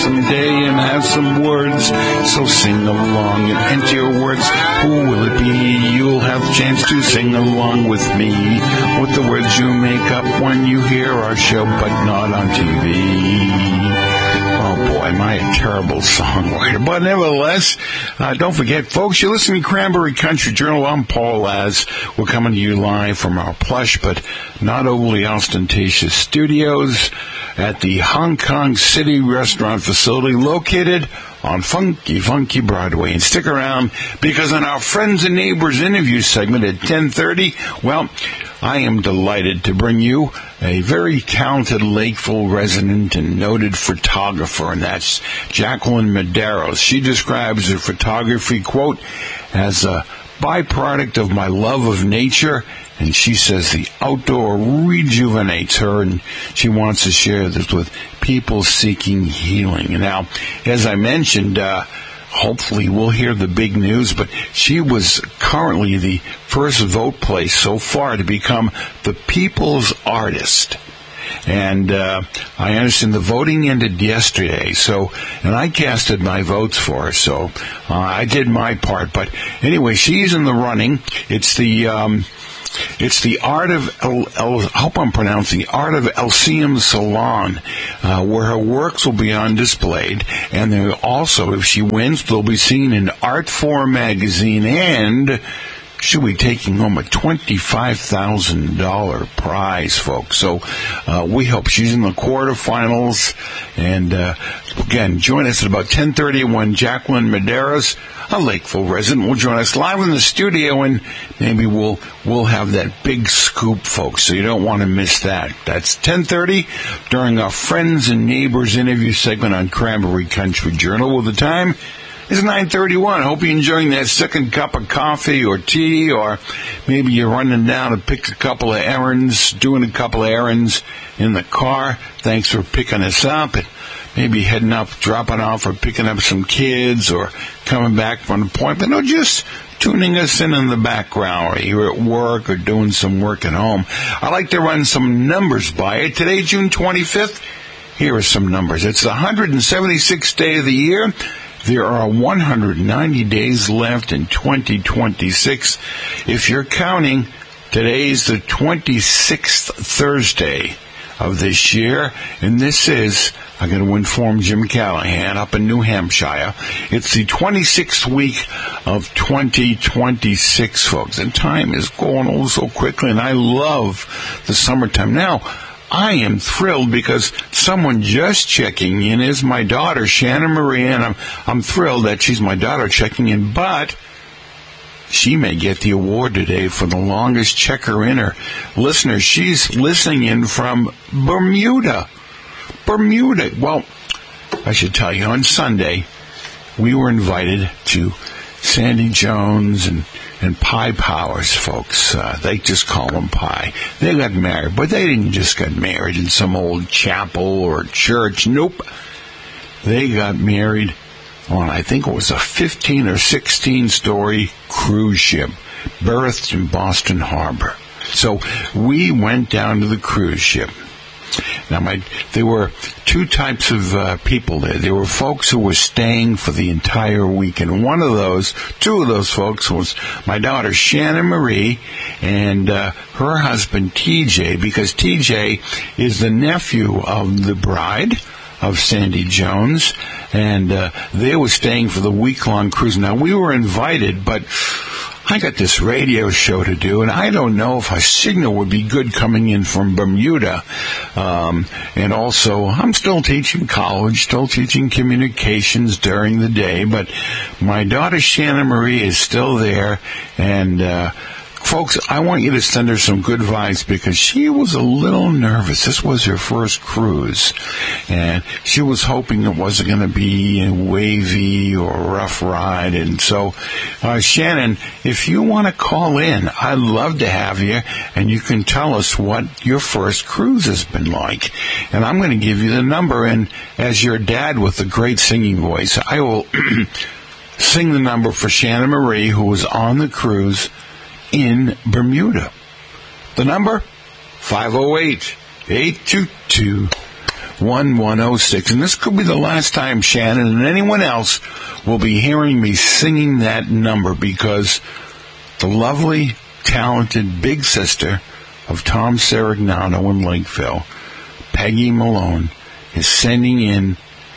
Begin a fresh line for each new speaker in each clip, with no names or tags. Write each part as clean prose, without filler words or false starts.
some day and have some words. So sing along and enter your words. Who will it be? You'll have the chance to sing along with me with the words you make up when you hear our show, but not on TV. Oh, boy, am I a terrible songwriter. But nevertheless, don't forget, folks, you're listening to Cranberry Country Journal. I'm Paul Laz. We're coming to you live from our plush but not overly ostentatious studios at the Hong Kong City Restaurant facility located on Funky Broadway. And stick around, because in our Friends and Neighbors interview segment at 10:30, well, I am delighted to bring you a very talented Lakeville resident and noted photographer, and that's Jacqueline Medeiros. She describes her photography, quote, as a byproduct of my love of nature, and she says the outdoor rejuvenates her, and she wants to share this with people seeking healing. Now, as I mentioned, hopefully we'll hear the big news, but she was currently the first vote place so far to become the People's Artist. And I understand the voting ended yesterday, and I casted my votes for her, so I did my part. But anyway, she's in the running. It's the Art of I hope I'm pronouncing the Art of Elysium Salon, where her works will be on display, and they'll also, if she wins, they'll be seen in Art4 magazine, and she'll be taking home a $25,000 prize, folks. So we hope she's in the quarterfinals. And again, join us at about 10:30 when Jacqueline Medeiros, a Lakeville resident, will join us live in the studio, and maybe we'll have that big scoop, folks. So you don't want to miss that. That's 10:30 during our Friends and Neighbors interview segment on Cranberry Country Journal. Well, the time is 9:31. I hope you're enjoying that second cup of coffee or tea, or maybe you're running down to pick a couple of errands, doing a couple of errands in the car. Thanks for picking us up. And maybe heading up, dropping off, or picking up some kids, or coming back from an appointment, or just tuning us in the background, or you're at work or doing some work at home. I'd like to run some numbers by you. Today, June 25th, here are some numbers. It's the 176th day of the year. There are 190 days left in 2026. If you're counting, today's the 26th Thursday of this year, and this is, I'm going to inform Jim Callahan up in New Hampshire, it's the 26th week of 2026, folks. And time is going oh so quickly, and I love the summertime. Now, I am thrilled because someone just checking in is my daughter, Shannon Marie, and I'm thrilled that she's my daughter checking in, but she may get the award today for the longest checker-inner listener. She's listening in from Bermuda. Well, I should tell you, on Sunday, we were invited to Sandy Jones and Pi Powers, folks. They just call them Pi. They got married, but they didn't just get married in some old chapel or church. Nope. They got married on, I think it was a 15 or 16-story cruise ship berthed in Boston Harbor. So we went down to the cruise ship. Now, there were two types of people there. There were folks who were staying for the entire week, and two of those folks was my daughter, Shannon Marie, and her husband, TJ, because TJ is the nephew of the bride of Sandy Jones, and they were staying for the week-long cruise. Now, we were invited, but I got this radio show to do, and I don't know if a signal would be good coming in from Bermuda. And also, I'm still teaching college, still teaching communications during the day, but my daughter Shannon Marie is still there, and folks, I want you to send her some good vibes because she was a little nervous. This was her first cruise, and she was hoping it wasn't going to be a wavy or a rough ride. And so, Shannon, if you want to call in, I'd love to have you, and you can tell us what your first cruise has been like. And I'm going to give you the number, and as your dad with a great singing voice, I will sing the number for Shannon Marie, who was on the cruise in Bermuda. The number, 508-822-1212. 1106. And this could be the last time Shannon and anyone else will be hearing me singing that number, because the lovely, talented big sister of Tom Sirignano in Lakeville, Peggy Malone, is sending in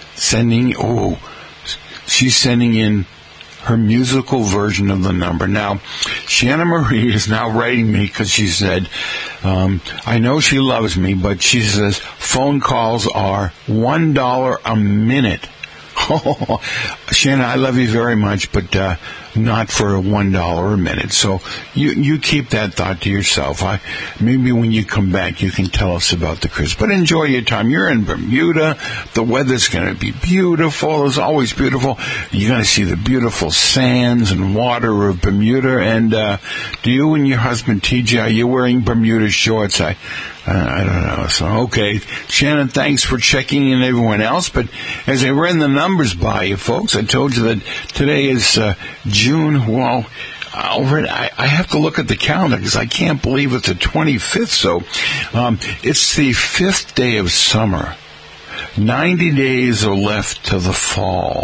her musical version of the number. Now, Shanna Marie is now writing me because she said, I know she loves me, but she says phone calls are $1 a minute. Oh, Shanna, I love you very much, but not for $1 a minute. So you keep that thought to yourself. Maybe when you come back, you can tell us about the cruise. But enjoy your time. You're in Bermuda. The weather's going to be beautiful. It's always beautiful. You're going to see the beautiful sands and water of Bermuda. And do you and your husband, TJ, are you wearing Bermuda shorts? I don't know. So, okay. Shannon, thanks for checking in, everyone else. But as I ran the numbers by you, folks, I told you that today is June. Well, I have to look at the calendar because I can't believe it's the 25th. So it's the 5th day of summer. 90 days are left to the fall.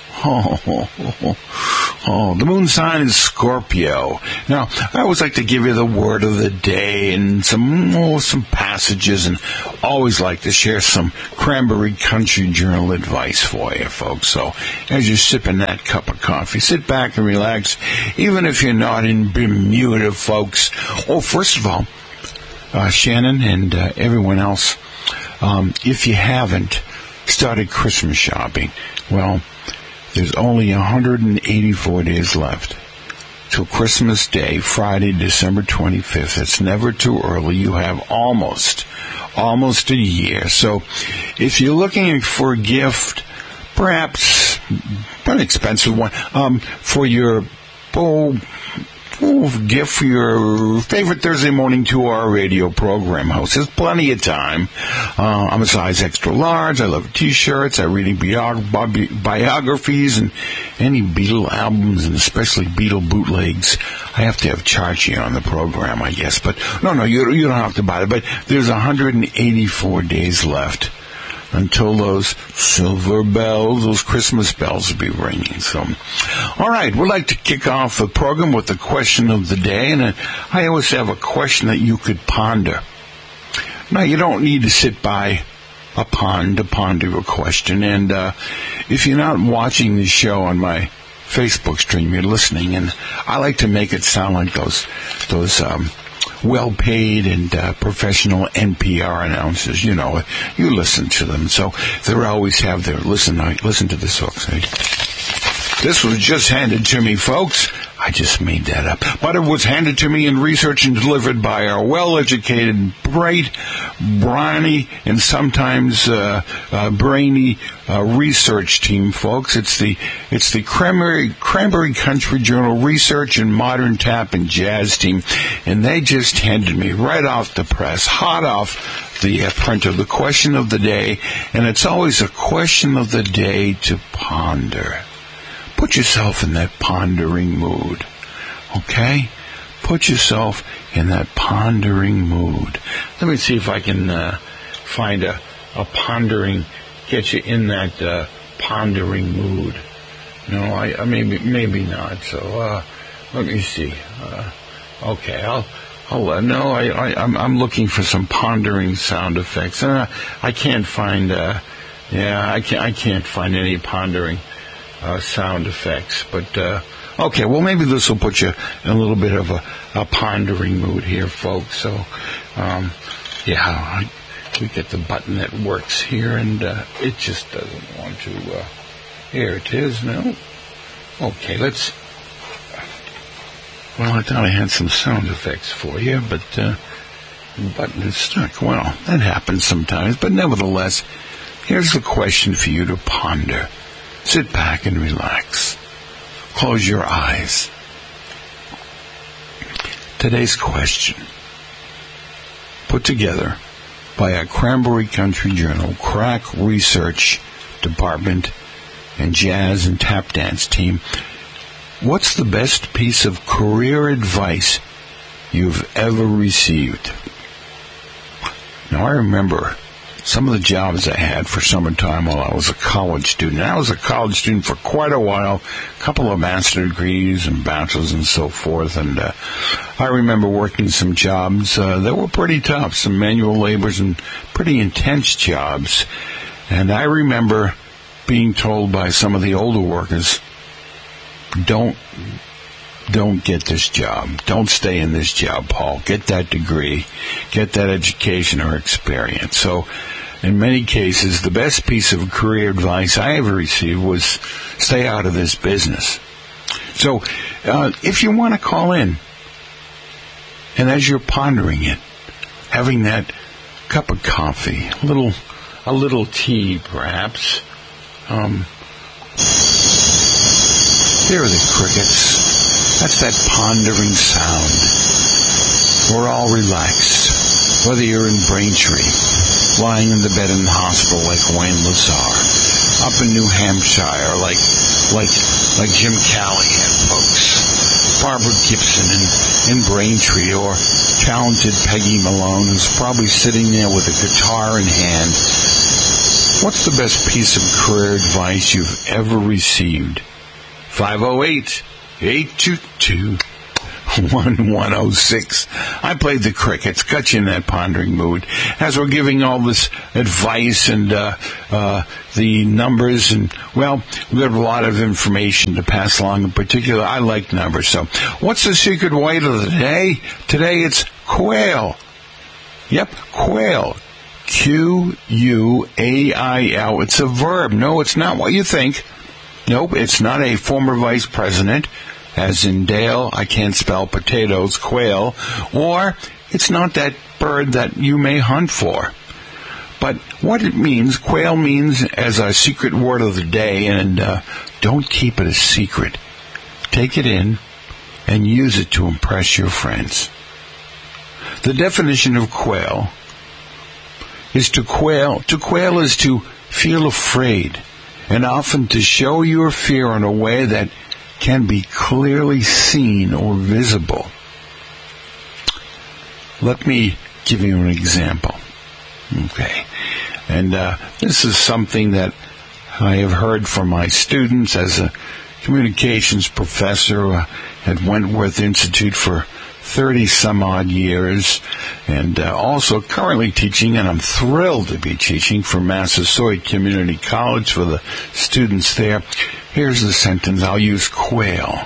Oh, the moon sign is Scorpio. Now, I always like to give you the word of the day and some passages, and always like to share some Cranberry Country Journal advice for you, folks. So, as you're sipping that cup of coffee, sit back and relax, even if you're not in Bermuda, folks. Oh, first of all, Shannon and everyone else, if you haven't started Christmas shopping, well, there's only 184 days left till Christmas Day, Friday, December 25th. It's never too early. You have almost a year. So if you're looking for a gift, perhaps an expensive one, for your gift for your favorite Thursday morning 2-hour radio program host. There's plenty of time. I'm a size extra large. I love T-shirts. I read biographies and any Beatle albums, and especially Beatle bootlegs. I have to have Chachi on the program, I guess. But no, you don't have to buy it. But there's 184 days left until those silver bells, those Christmas bells will be ringing. So, all right, we'd like to kick off the program with the question of the day, and I always have a question that you could ponder. Now, you don't need to sit by a pond to ponder a question, and if you're not watching the show on my Facebook stream, you're listening, and I like to make it sound like those well-paid and professional NPR announcers. You know, you listen to them, so they always have their listen to this, folks. This was just handed to me, folks. I just made that up. But it was handed to me in research and delivered by our well-educated, bright, briny, and sometimes brainy research team, folks. It's the Cranberry Country Journal Research and Modern Tap and Jazz team, and they just handed me right off the press, hot off the printer, the question of the day, and it's always a question of the day to ponder. Put yourself in that pondering mood, okay? Put yourself in that pondering mood. Let me see if I can find a pondering, get you in that pondering mood. No, I maybe not. So let me see. Okay, I'm looking for some pondering sound effects. I can't find. I can't find any pondering sound effects, but okay, well, maybe this will put you in a little bit of a pondering mood here, folks. So we get the button that works here, and it just doesn't want to. Here it is. No, okay, well, I thought I had some sound effects for you, but the button is stuck. Well, that happens sometimes, but nevertheless, here's the question for you to ponder. Sit back and relax. Close your eyes. Today's question, put together by our Cranberry Country Journal Crack Research Department and Jazz and Tap Dance team. What's the best piece of career advice you've ever received? Now, I remember some of the jobs I had for summertime while I was a college student. I was a college student for quite a while, a couple of master's degrees and bachelor's and so forth, and I remember working some jobs that were pretty tough, some manual labors and pretty intense jobs. And I remember being told by some of the older workers, don't get this job. Don't stay in this job, Paul. Get that degree. Get that education or experience. So, in many cases, the best piece of career advice I ever received was stay out of this business. So, if you want to call in, and as you're pondering it, having that cup of coffee, a little tea, perhaps, here are the crickets. That's that pondering sound. We're all relaxed, whether you're in Braintree, lying in the bed in the hospital like Wayne Lazar, up in New Hampshire like Jim Callahan, folks, Barbara Gibson in Braintree, or talented Peggy Malone, who's probably sitting there with a guitar in hand. What's the best piece of career advice you've ever received? 508-822-1106. I played the crickets, got you in that pondering mood. As we're giving all this advice and the numbers, and, well, we have a lot of information to pass along. In particular, I like numbers. So, what's the secret word of the day? Today it's quail. Yep, quail. Q-U-A-I-L. It's a verb. No, it's not what you think. Nope, it's not a former vice president, as in Dale, I can't spell potatoes, quail, or it's not that bird that you may hunt for. But what it means, quail means as our secret word of the day, and don't keep it a secret. Take it in and use it to impress your friends. The definition of quail is to quail. To quail is to feel afraid, and often to show your fear in a way that can be clearly seen or visible. Let me give you an example. Okay. And this is something that I have heard from my students as a communications professor at Wentworth Institute for 30-some-odd years, and also currently teaching, and I'm thrilled to be teaching for Massasoit Community College for the students there. Here's the sentence. I'll use quail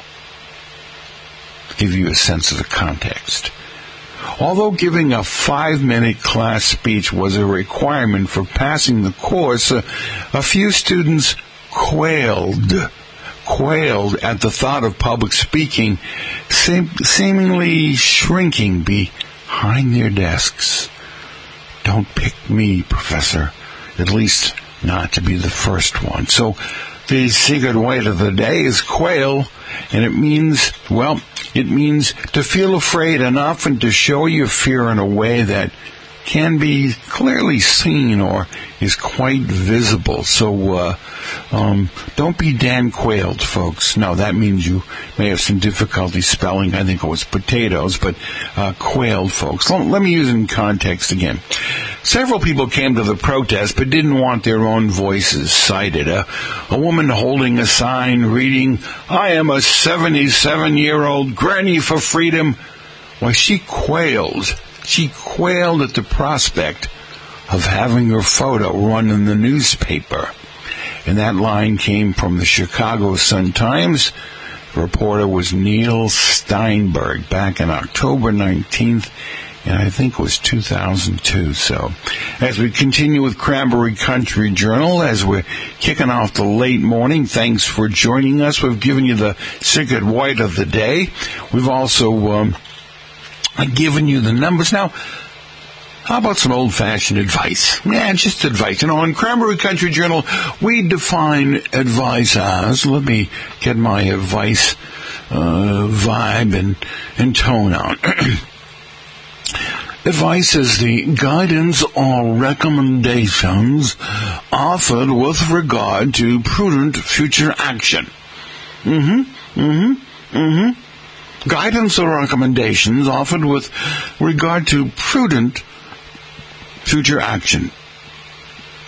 to give you a sense of the context. Although giving a 5-minute class speech was a requirement for passing the course, a few students quailed at the thought of public speaking, seemingly shrinking behind their desks. Don't pick me, Professor, at least not to be the first one. So the secret word of the day is quail, and it means to feel afraid and often to show your fear in a way that can be clearly seen or is quite visible. So don't be Dan Quailed, folks. No, that means you may have some difficulty spelling. I think it was potatoes, but quailed, folks. Let me use it in context again. Several people came to the protest but didn't want their own voices cited. A woman holding a sign reading, "I am a 77-year-old granny for freedom." Well, she quailed. She quailed at the prospect of having her photo run in the newspaper. And that line came from the Chicago Sun-Times. The reporter was Neil Steinberg back on October 19th, and I think it was 2002. So as we continue with Cranberry Country Journal, as we're kicking off the late morning, thanks for joining us. We've given you the secret word of the day. We've also given you the numbers. Now, how about some old-fashioned advice? Yeah, just advice. You know, in Cranberry Country Journal, we define advice as, let me get my advice vibe and tone out. Advice is the guidance or recommendations offered with regard to prudent future action. Guidance or recommendations offered with regard to prudent future action.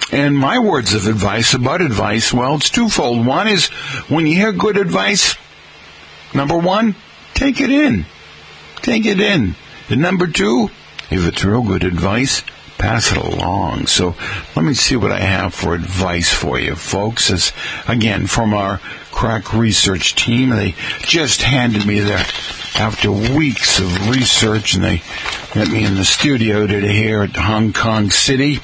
And my words of advice about advice, well, it's twofold. One is, when you hear good advice, number one, take it in. Take it in. And number two, if it's real good advice, pass it along. So let me see what I have for advice for you, folks. It's, again, from our crack research team. They just handed me that after weeks of research, and they met me in the studio today here at Hong Kong City.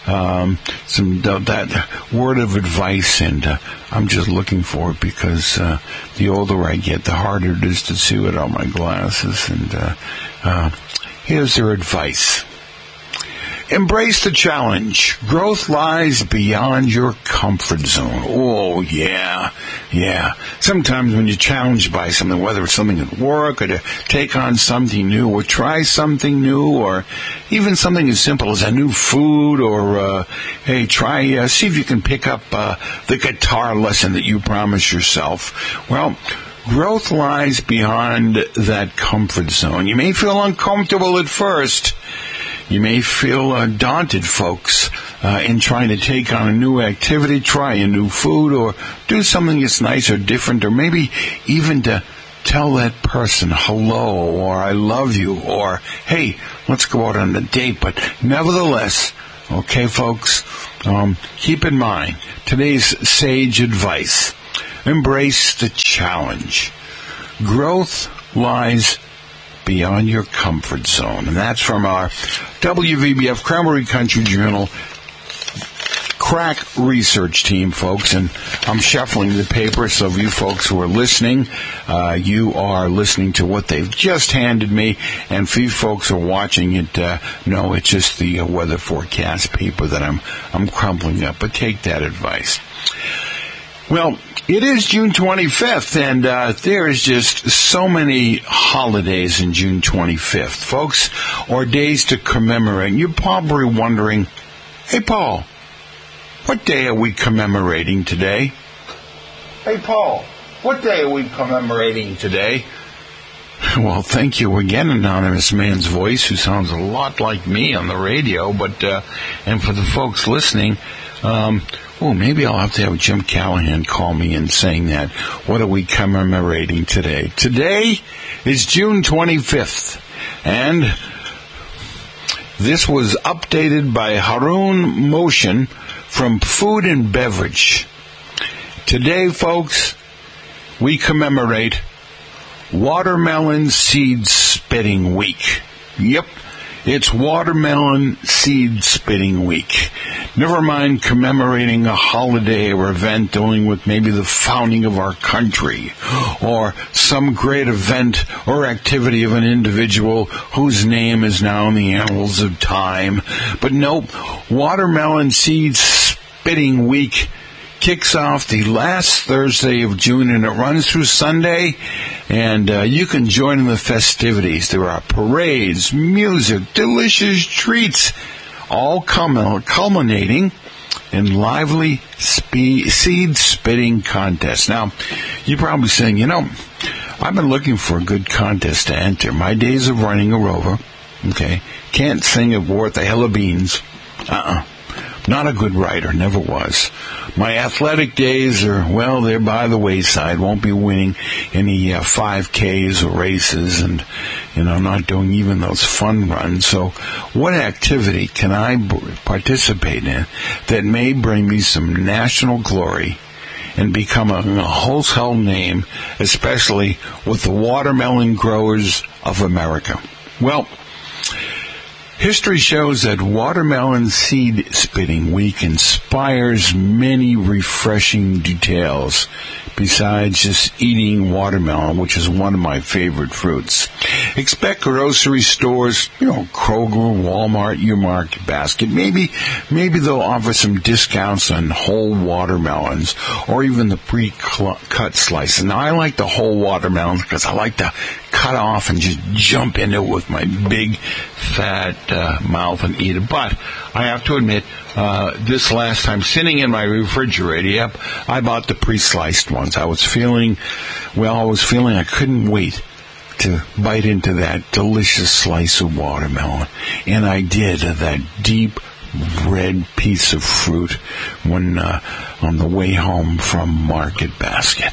That word of advice, and I'm just looking for it because the older I get, the harder it is to see without my glasses. And here's their advice. Embrace the challenge. Growth lies beyond your comfort zone. Oh, yeah. Sometimes when you're challenged by something, whether it's something at work or to take on something new or try something new or even something as simple as a new food or, see if you can pick up the guitar lesson that you promised yourself. Well, growth lies beyond that comfort zone. You may feel uncomfortable at first. You may feel daunted, folks, in trying to take on a new activity, try a new food, or do something that's nice or different, or maybe even to tell that person hello, or I love you, or hey, let's go out on a date. But nevertheless, okay, folks, keep in mind today's sage advice. Embrace the challenge. Growth lies beyond your comfort zone. And that's from our WVBF Creamery Country Journal crack research team, folks. And I'm shuffling the paper, so you folks who are listening, you are listening to what they've just handed me. And for you folks who are watching it, no, it's just the weather forecast paper that I'm crumpling up. But take that advice. Well, it is June 25th, and there is just so many holidays in June 25th, folks, or days to commemorate. You're probably wondering, hey, Paul, what day are we commemorating today? Hey, Paul, what day are we commemorating today? Well, thank you again, anonymous man's voice, who sounds a lot like me on the radio, but and for the folks listening, maybe I'll have to have Jim Callahan call me in saying that. What are we commemorating today? Today is June 25th, and this was updated by Harun Motion from Food and Beverage. Today, folks, we commemorate Watermelon Seed Spitting Week. Yep. It's Watermelon Seed Spitting Week. Never mind commemorating a holiday or event dealing with maybe the founding of our country or some great event or activity of an individual whose name is now in the annals of time. But nope, Watermelon Seed Spitting Week kicks off the last Thursday of June, and it runs through Sunday, and you can join in the festivities. There are parades, music, delicious treats, all culminating in lively seed spitting contests. Now, you're probably saying, I've been looking for a good contest to enter. My days of running are over. Okay, can't sing it worth a hill of beans. Not a good writer, never was. My athletic days are, they're by the wayside. Won't be winning any 5Ks or races, and, not doing even those fun runs. So what activity can I participate in that may bring me some national glory and become a household name, especially with the watermelon growers of America? Well, history shows that Watermelon Seed Spitting Week inspires many refreshing details besides just eating watermelon, which is one of my favorite fruits. Expect grocery stores, Kroger, Walmart, your market basket. Maybe they'll offer some discounts on whole watermelons or even the pre-cut slices. Now, I like the whole watermelons because I like to cut off and just jump into it with my big, fat mouth and eat it. But I have to admit, this last time, sitting in my refrigerator, I bought the pre-sliced ones. I was feeling I couldn't wait to bite into that delicious slice of watermelon. And I did, that deep, red piece of fruit when on the way home from Market Basket.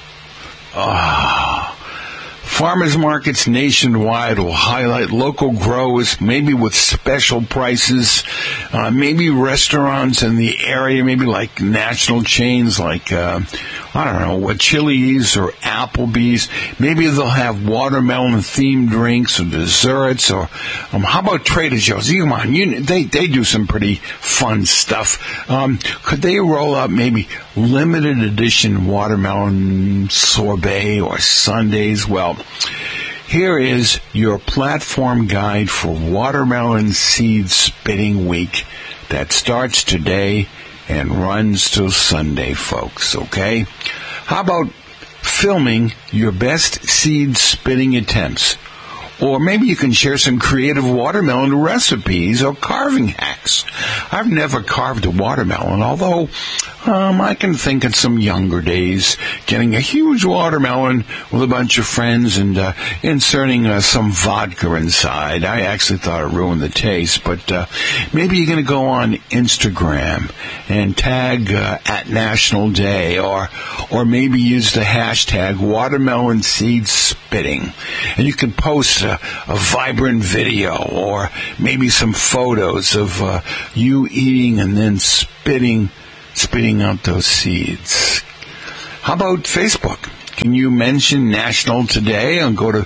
Farmers markets nationwide will highlight local growers, maybe with special prices, maybe restaurants in the area, maybe like national chains like, Chili's or Applebee's. Maybe they'll have watermelon-themed drinks or desserts, or how about Trader Joe's? Come on, they do some pretty fun stuff. Could they roll out maybe limited edition watermelon sorbet or sundaes? Well, here is your platform guide for Watermelon Seed Spitting Week that starts today and runs till Sunday, folks, okay? How about filming your best seed spitting attempts? Or maybe you can share some creative watermelon recipes or carving hacks. I've never carved a watermelon, although I can think of some younger days getting a huge watermelon with a bunch of friends and inserting some vodka inside. I actually thought it ruined the taste, but maybe you're going to go on Instagram and tag at National Day, or maybe use the hashtag watermelon seed spitting, and you can post a vibrant video or maybe some photos of you eating and then spitting out those seeds. How about Facebook? Can you mention National Today and go to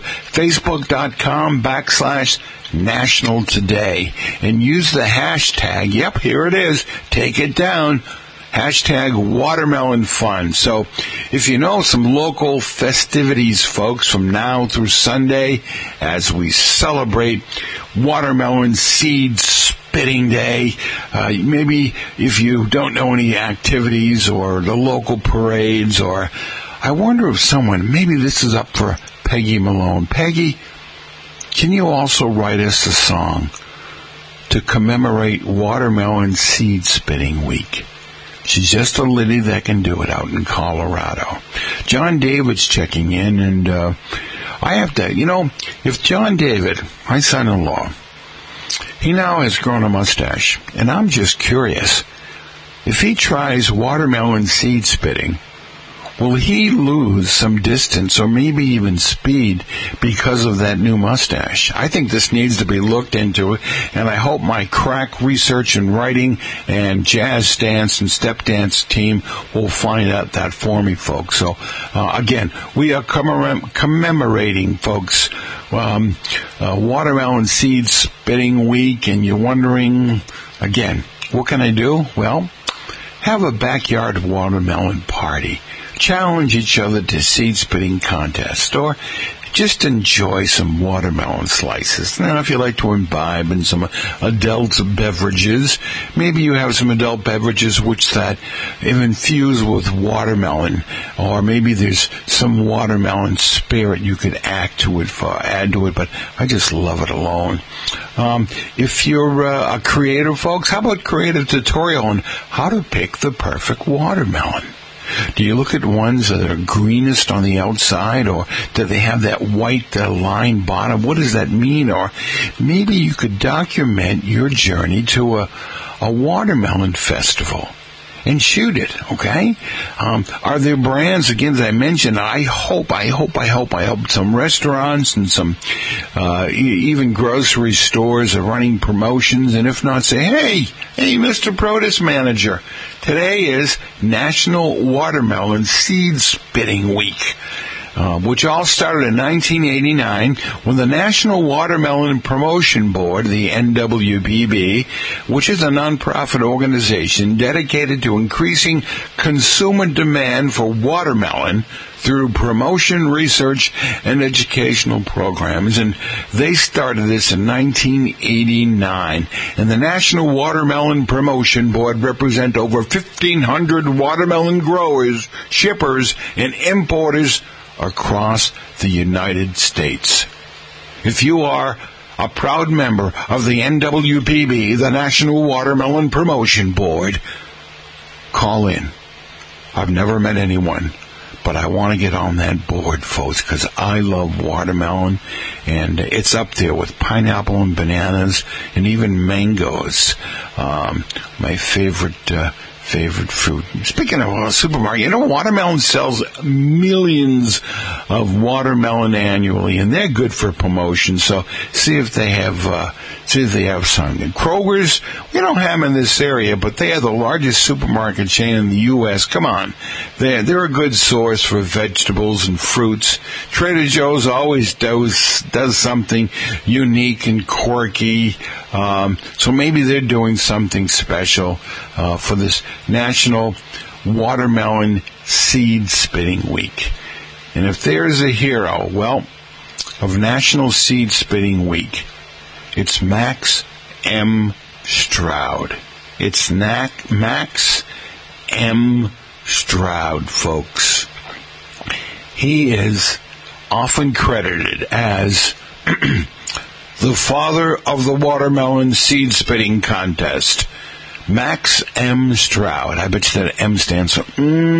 facebook.com/National Today and use the hashtag, yep, here it is, take it down, hashtag watermelon fun. So if you know some local festivities, folks, from now through Sunday as we celebrate Watermelon Seed Spitting Day, maybe if you don't know any activities or the local parades, or I wonder if maybe this is up for Peggy Malone. Peggy, can you also write us a song to commemorate Watermelon Seed Spitting Week? She's just a lady that can do it out in Colorado. John David's checking in, and I have to, if John David, my son-in-law, he now has grown a mustache, and I'm just curious, if he tries watermelon seed spitting, will he lose some distance or maybe even speed because of that new mustache? I think this needs to be looked into, and I hope my crack research and writing and jazz dance and step dance team will find out that for me, folks. So, again, we are commemorating, folks, Watermelon Seed Spitting Week, and you're wondering, again, what can I do? Well, have a backyard watermelon party. Challenge each other to seed spitting contest, or just enjoy some watermelon slices. Now, if you like to imbibe in some adult beverages, maybe you have some adult beverages which that infused with watermelon, or maybe there's some watermelon spirit you could add to it, but I just love it alone. If you're a creative, folks, how about creative tutorial on how to pick the perfect watermelon? Do you look at ones that are greenest on the outside, or do they have that white line bottom? What does that mean? Or maybe you could document your journey to a watermelon festival and shoot it, okay? Are there brands, again, as I mentioned, I hope some restaurants and some even grocery stores are running promotions, and if not, say, hey, Mr. Produce Manager, today is National Watermelon Seed Spitting Week, which all started in 1989 when the National Watermelon Promotion Board, the NWPB, which is a nonprofit organization dedicated to increasing consumer demand for watermelon through promotion, research, and educational programs. And they started this in 1989. And the National Watermelon Promotion Board represents over 1,500 watermelon growers, shippers, and importers across the United States. If you are a proud member of the NWPB, the National Watermelon Promotion Board, call in. I've never met anyone, but I want to get on that board, folks, because I love watermelon, and it's up there with pineapple and bananas and even mangoes. My favorite fruit. Speaking of a supermarket, watermelon sells millions of watermelon annually, and they're good for promotion. So see if they have something. Kroger's, we don't have them in this area, but they are the largest supermarket chain in the U.S. Come on, they're a good source for vegetables and fruits. Trader Joe's always does something unique and quirky. So maybe they're doing something special for this National Watermelon Seed Spitting Week. And if there's a hero, of National Seed Spitting Week, it's Max M. Stroud. It's Max M. Stroud, folks. He is often credited as the father of the watermelon seed spitting contest. Max M. Stroud. I bet you that M stands for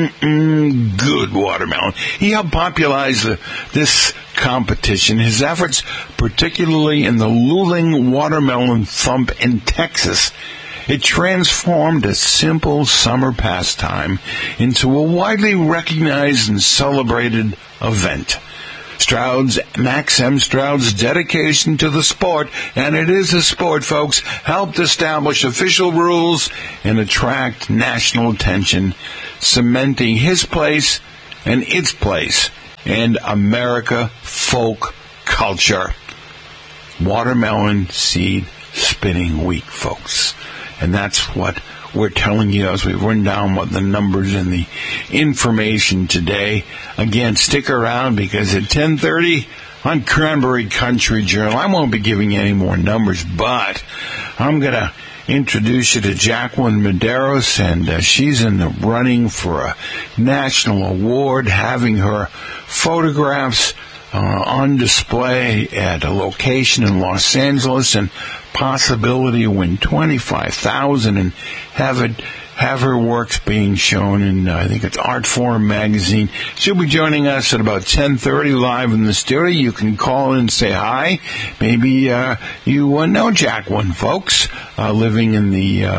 good watermelon. He helped popularize this competition. His efforts, particularly in the Luling Watermelon Thump in Texas, it transformed a simple summer pastime into a widely recognized and celebrated event. Max M. Stroud's dedication to the sport, and it is a sport, folks, helped establish official rules and attract national attention, cementing his place and its place in America folk culture. Watermelon Seed Spitting Week, folks. And that's what we're telling you as we run down what the numbers and the information today. Again, stick around because at 10:30 on Cranberry Country Journal, I won't be giving you any more numbers, but I'm going to introduce you to Jacqueline Medeiros, and she's in the running for a national award, having her photographs on display at a location in Los Angeles, and possibility to win $25,000 and have her works being shown in, I think it's Artforum magazine. She'll be joining us at about 10:30 live in the studio. You can call in and say hi. Maybe you know Jacqueline, folks, living in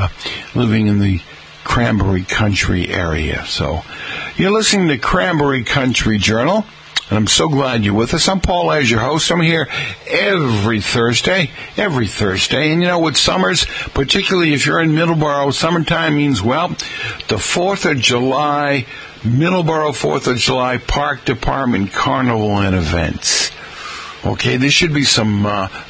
the Cranberry Country area. So you're listening to Cranberry Country Journal. And I'm so glad you're with us. I'm Paul as your host. I'm here every Thursday. And with summers, particularly if you're in Middleborough, summertime means, the 4th of July, Middleborough 4th of July Park Department Carnival and events. Okay, there should be some,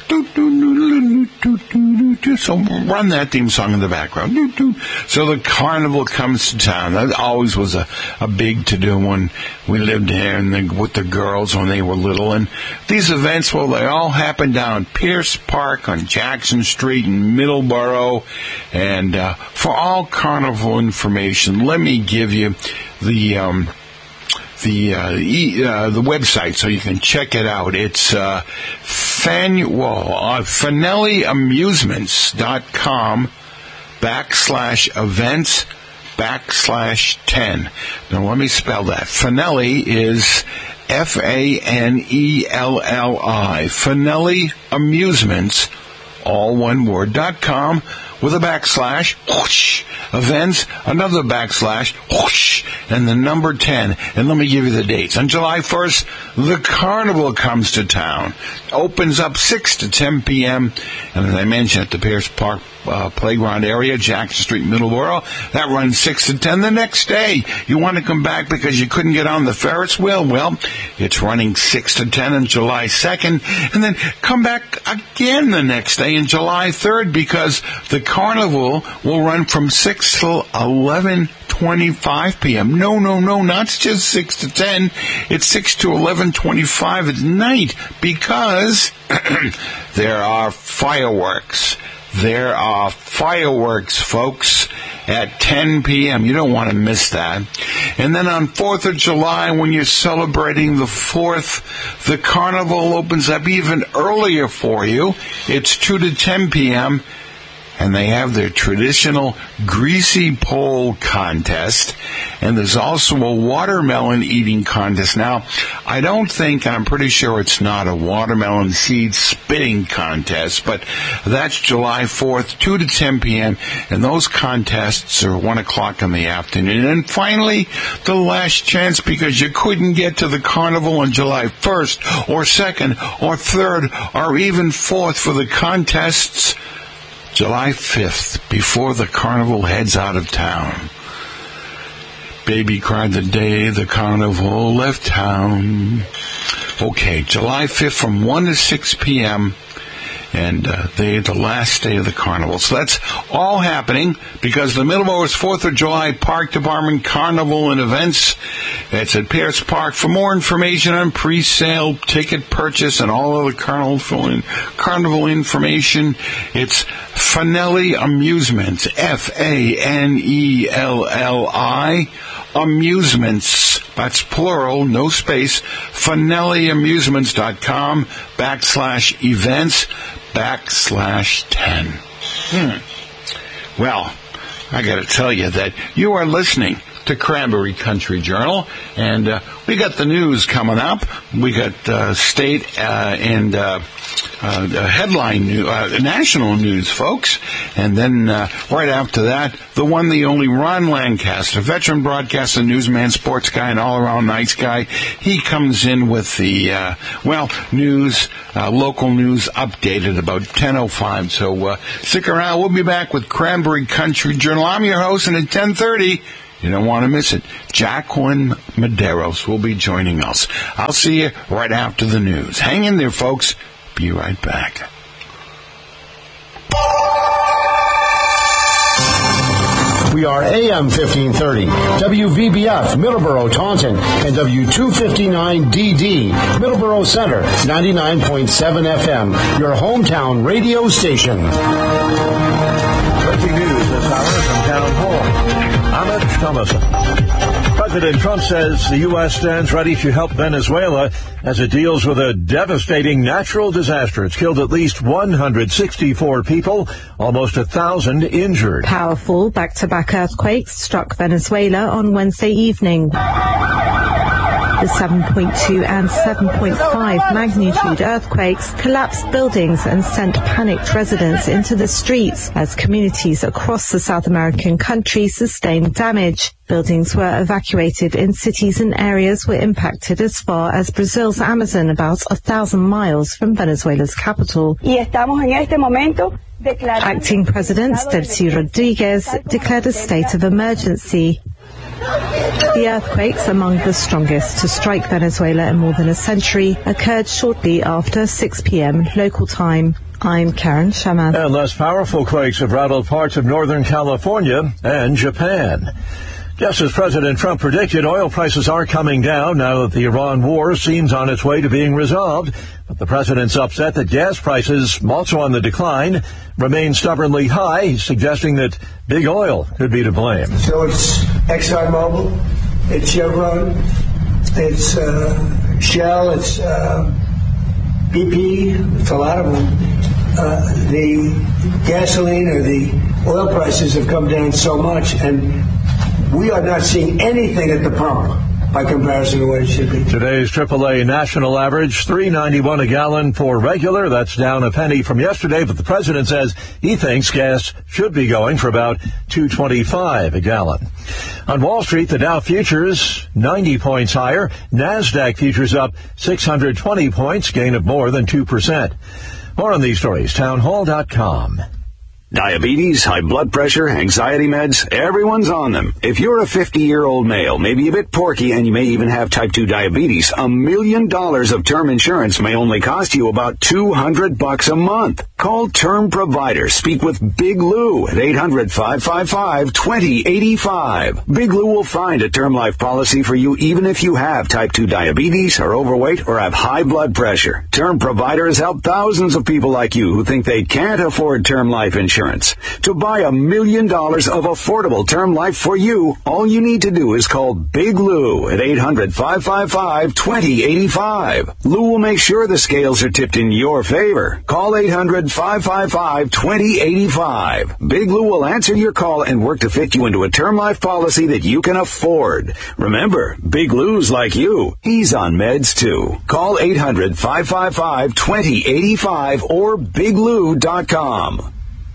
so run that theme song in the background. So the carnival comes to town. That always was a big to-do when we lived here with the girls when they were little. And these events, they all happen down Pierce Park on Jackson Street in Middleborough. And for all carnival information, let me give you the website so you can check it out. It's FANELLIAmusements.com/events/10. Now let me spell that. Fanelli is FANELLI. Fanelli Amusements, all one word, .com with a backslash, whoosh, events, another backslash, whoosh, and the number 10. And let me give you the dates. On July 1st, the carnival comes to town. Opens up 6 to 10 p.m. And as I mentioned, at the Pierce Park playground area, Jackson Street, Middleborough. That runs 6 to 10 the next day. You want to come back because you couldn't get on the Ferris wheel? Well, it's running 6 to 10 on July 2nd. And then come back again the next day on July 3rd because the carnival will run from 6 till 11:25 p.m. No, not just 6 to 10. It's 6 to 11:25 at night because there are fireworks. There are fireworks, folks, at 10 p.m. You don't want to miss that. And then on 4th of July, when you're celebrating the 4th, the carnival opens up even earlier for you. It's 2 to 10 p.m., and they have their traditional greasy pole contest, and there's also a watermelon eating contest. Now, I don't think, and I'm pretty sure it's not a watermelon seed spitting contest, but that's July 4th, 2 to 10 p.m., and those contests are 1 o'clock in the afternoon. And finally, the last chance, because you couldn't get to the carnival on July 1st, or 2nd, or 3rd, or even 4th for the contests, July 5th, before the carnival heads out of town. Baby cried the day the carnival left town. Okay, July 5th from 1 to 6 p.m., and the last day of the carnival. So that's all happening because the Middleborough's 4th of July Park Department Carnival and Events. It's at Pierce Park. For more information on pre-sale, ticket purchase, and all other carnival information, it's Fanelli Amusements, Fanelli Amusements. That's plural, no space. FanelliAmusements.com/events/10. Well, I got to tell you that you are listening to Cranberry Country Journal, and we got the news coming up. We got state and headline news, national news, folks, and then right after that, the one, the only Ron Lancaster, veteran broadcaster, newsman, sports guy, and all-around nice guy. He comes in with the news, local news updated about 10:05. So stick around. We'll be back with Cranberry Country Journal. I'm your host, and at 10:30. You don't want to miss it. Jacqueline Medeiros will be joining us. I'll see you right after the news. Hang in there, folks. Be right back.
We are AM 1530, WVBF, Middleborough, Taunton, and W259DD, Middleborough Center, 99.7 FM, your hometown radio station.
Breaking news this hour from Town Hall. Ahmed Thomason. President Trump says the U.S. stands ready to help Venezuela as it deals with a devastating natural disaster. It's killed at least 164 people, almost 1,000 injured.
Powerful back-to-back earthquakes struck Venezuela on Wednesday evening. The 7.2 and 7.5 magnitude earthquakes collapsed buildings and sent panicked residents into the streets as communities across the South American country sustained damage. Buildings were evacuated in cities and areas were impacted as far as Brazil's Amazon, about 1,000 miles from Venezuela's capital. Acting President Delcy Rodriguez declared a state of emergency. The earthquakes, among the strongest to strike Venezuela in more than a century, occurred shortly after 6 p.m. local time. I'm Karen Shaman.
And less powerful quakes have rattled parts of Northern California and Japan. Just as President Trump predicted, oil prices are coming down now that the Iran war seems on its way to being resolved. But the president's upset that gas prices, also on the decline, remain stubbornly high. He's suggesting that big oil could be to blame.
So it's ExxonMobil, it's Chevron, it's Shell, it's BP, it's a lot of them. The gasoline or the oil prices have come down so much, and we are not seeing anything at the pump by comparison to what it should be.
Today's AAA national average, $3.91 a gallon for regular. That's down a penny from yesterday, but the president says he thinks gas should be going for about $2.25 a gallon. On Wall Street, the Dow futures 90 points higher. NASDAQ futures up 620 points, gain of more than 2%. More on these stories, townhall.com.
Diabetes, high blood pressure, anxiety meds, everyone's on them. If you're a 50-year-old male, maybe a bit porky, and you may even have type 2 diabetes, $1 million of term insurance may only cost you about $200 a month. Call Term Provider. Speak with Big Lou at 800-555-2085. Big Lou will find a term life policy for you even if you have type 2 diabetes, are overweight, or have high blood pressure. Term Provider has helped thousands of people like you who think they can't afford term life insurance insurance. To buy $1 million of affordable term life for you, all you need to do is call Big Lou at 800-555-2085. Lou will make sure the scales are tipped in your favor. Call 800-555-2085. Big Lou will answer your call and work to fit you into a term life policy that you can afford. Remember, Big Lou's like you. He's on meds too. Call 800-555-2085 or biglou.com.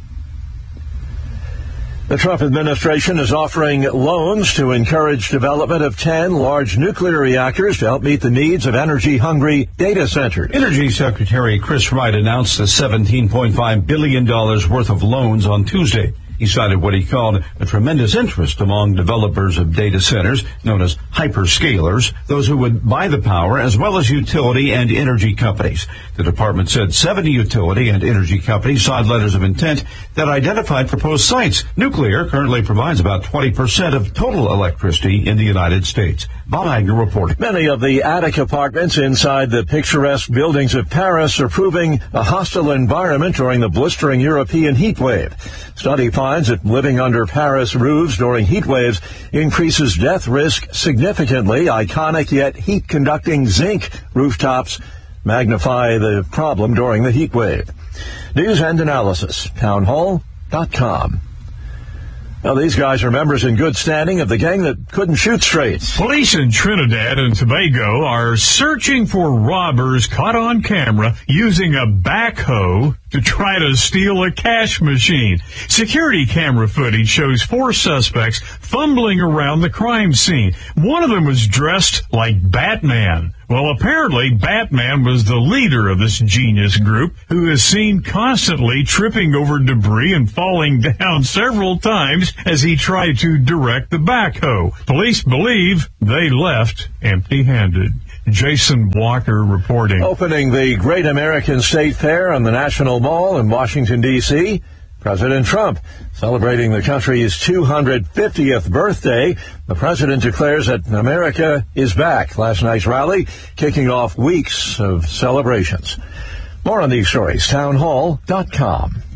The Trump administration is offering loans to encourage development of 10 large nuclear reactors to help meet the needs of energy-hungry data centers.
Energy Secretary Chris Wright announced the $17.5 billion worth of loans on Tuesday. He cited what he called a tremendous interest among developers of data centers, known as hyperscalers, those who would buy the power, as well as utility and energy companies. The department said 70 utility and energy companies signed letters of intent that identified proposed sites. Nuclear currently provides about 20% of total electricity in the United States. Bob Agnew reporting.
Many of the attic apartments inside the picturesque buildings of Paris are proving a hostile environment during the blistering European heat wave. Study finds that living under Paris roofs during heat waves increases death risk significantly. Iconic yet heat-conducting zinc rooftops magnify the problem during the heat wave. News and analysis, townhall.com. Now, these guys are members in good standing of the gang that couldn't shoot straight.
Police in Trinidad and Tobago are searching for robbers caught on camera using a backhoe to try to steal a cash machine. Security camera footage shows 4 suspects fumbling around the crime scene. One of them was dressed like Batman. Well, apparently Batman was the leader of this genius group, who is seen constantly tripping over debris and falling down several times as he tried to direct the backhoe. Police believe they left empty-handed. Jason Walker reporting.
Opening the Great American State Fair on the National Mall in Washington, D.C., President Trump celebrating the country's 250th birthday. The president declares that America is back. Last night's rally kicking off weeks of celebrations. More on these stories, townhall.com.